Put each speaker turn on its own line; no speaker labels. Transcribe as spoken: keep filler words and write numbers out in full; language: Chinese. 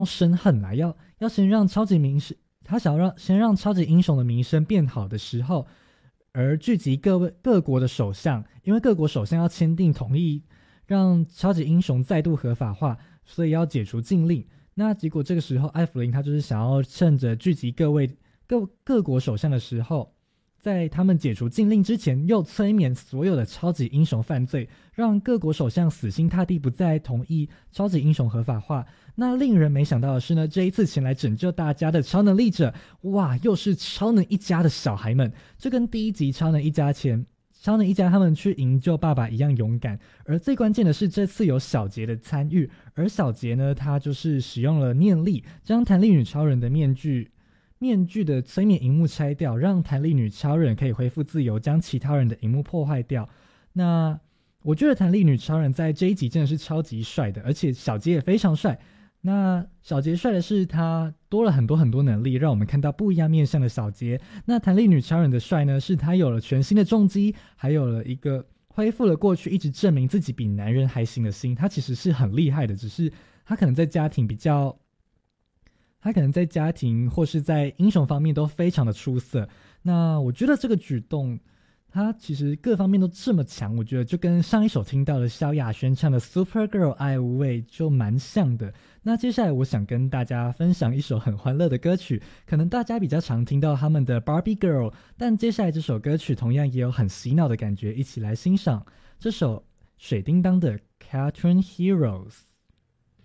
生恨来，要要先让超级名声，他想要让先让超级英雄的名声变好的时候，而聚集各位各国的首相，因为各国首相要签订同意，让超级英雄再度合法化，所以要解除禁令。那结果这个时候，艾弗林他就是想要趁着聚集各位各各国首相的时候，在他们解除禁令之前，又催眠所有的超级英雄犯罪，让各国首相死心塌地不再同意超级英雄合法化。那令人没想到的是呢，这一次前来拯救大家的超能力者，哇，又是超能一家的小孩们，这跟第一集超能一家前超能一家他们去营救爸爸一样勇敢。而最关键的是，这次有小杰的参与，而小杰呢，他就是使用了念力，将弹力女超人的面具面具的催眠荧幕拆掉，让弹力女超人可以恢复自由，将其他人的荧幕破坏掉。那我觉得弹力女超人在这一集真的是超级帅的，而且小杰也非常帅。那小杰帅的是他多了很多很多能力，让我们看到不一样面向的小杰。那弹力女超人的帅呢，是他有了全新的重击，还有了一个恢复了过去一直证明自己比男人还行的心。他其实是很厉害的，只是他可能在家庭比较他可能在家庭或是在英雄方面都非常的出色。那我觉得这个举动他其实各方面都这么强，我觉得就跟上一首听到的萧亚轩唱的 Supergirl 爱无畏就蛮像的。那接下来我想跟大家分享一首很欢乐的歌曲，可能大家比较常听到他们的 Barbie Girl， 但接下来这首歌曲同样也有很洗脑的感觉，一起来欣赏这首水叮当的 Cartoon Heroes。